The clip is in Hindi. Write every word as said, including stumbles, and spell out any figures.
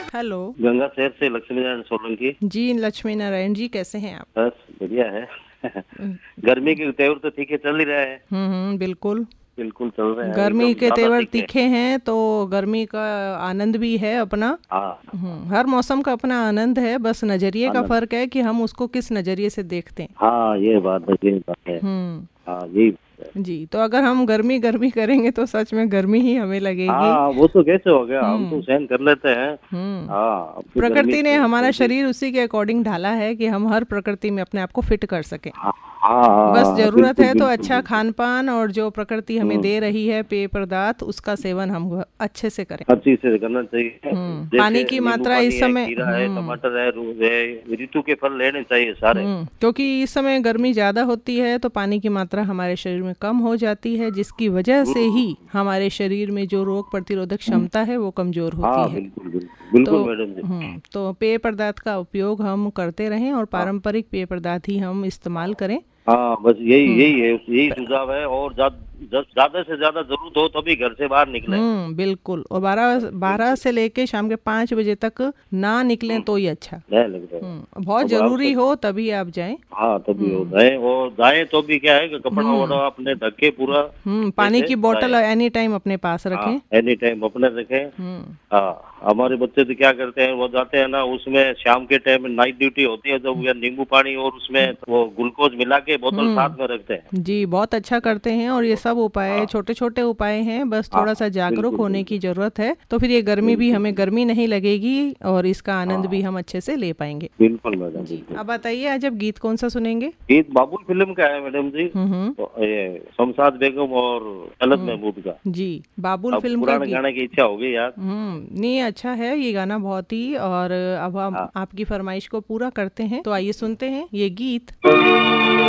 हेलो। गंगा शहर से लक्ष्मी नारायण सोलंकी। जी लक्ष्मी नारायण जी, कैसे हैं आप? बस बढ़िया है। हम्म गर्मी के तेवर तो ठीक है, चल ही रहा है। हम्म, बिल्कुल। बिल्कुल चल रहे हैं, गर्मी एकदम के ज्यादा तेवर तीखे। तीखे हैं तो गर्मी का आनंद भी है अपना। हाँ। हम्म, हर मौसम का अपना आनंद है, बस नजरिए का आनंद। फर्क है कि हम उसको किस नजरिए से देखते हैं। हाँ ये बात है, ये बात है। हम्म। हाँ यही बात है। जी, तो अगर हम गर्मी गर्मी करेंगे तो सच में गर्मी ही हमें लगेगी। हाँ वो तो कैसे हो गया, हम तो हम्म सहन कर लेते हैं। हम्म। हाँ अब तो गर्मी प्रकृति ने से हमारा जल्दी। शरीर उसी के अकॉर्डिंग ढाला है कि हम हर प्रकृति में अपने आप को फिट कर सकें। हाँ हाँ बस हाँ, जरूरत बिल्कुल है तो बिल्कुल अच्छा बिल्कुल। खान पान और जो प्रकृति हमें हम्म। दे रही है पेय पदार्थ उसका सेवन हम अच्छे से करें। हर चीज से करना चाहिए। हम्म, पानी जैसे की नींबू मात्रा पानी इस है, समय। खीरा है, हम्म टमाटर है, रूह है, ऋतु के फल लेने चाहिए सारे। हम्म, क्योंकि इस समय गर्मी ज़्यादा होती है तो पानी की मात्रा हमारे शरीर में कम हो जाती है, जिसकी वजह से हम्म। ही हमारे शरीर में जो रोग प्रतिरोधक हम्म। क्षमता है वो कमज़ोर होती हाँ है। बिल्कुल बिल्कुल तो बिल्कुल मैडम जी। हम्म तो पेय पदार्थ का उपयोग हम करते रहें और हाँ पारंपरिक पेय पदार्थ ही हम इस्तेमाल करें। हाँ, बस यही हम्म यही है, यही सुझाव है। और ज्यादा ज्यादा से ज्यादा जरूरत हो तभी घर से बाहर निकले। हम्म बिल्कुल, और बारह बारह बिल्कुल। से लेके शाम के पाँच बजे तक ना निकलें हम्म, तो ही अच्छा। नहीं लग रहा है। हम्म, बहुत अब जरूरी आवश्यक। हो तभी आप जाएं। हाँ तभी हो हम्म जाए, और जाए तो भी क्या है कि कपड़ा हम्म वपड़ा अपने ढक के पूरा हम्म, पानी ऐसे की बोतल जाए। एनी टाइम अपने पास हाँ रखें। एनी टाइम अपने रखें। हम्म हाँ हमारे बच्चे तो क्या करते हैं, वो जाते हैं ना, उसमें शाम के टाइम में नाइट ड्यूटी होती है, जब ये नींबू पानी और उसमें वो ग्लूकोज मिला के बोतल साथ में रखते हैं। हम्म। जी बहुत अच्छा करते हैं, और ये सब उपाय हाँ छोटे छोटे उपाय हैं, बस हाँ थोड़ा सा जागरूक बिल्कुल होने बिल्कुल की जरूरत है तो फिर ये गर्मी भी बिल्कुल हमें बिल्कुल। गर्मी नहीं लगेगी और इसका आनंद भी हाँ हम अच्छे से ले पाएंगे। बिल्कुल मैडम जी, बिल्कुल। अब बताइए आज अब गीत कौन सा सुनेंगे? गीत बाबुल फिल्म का है मैडम जी। हम्म हम्म तो ये शमशाद बेगम और तलत महमूद का। हम्म। जी, बाबुल अब फिल्म का पुराने गीत। गाने की इच्छा हो गई यार। हम्म, नहीं अच्छा है ये गाना बहुत ही, और अब हम हाँ आपकी फरमाइश को पूरा करते हैं तो आइए सुनते हैं ये गीत।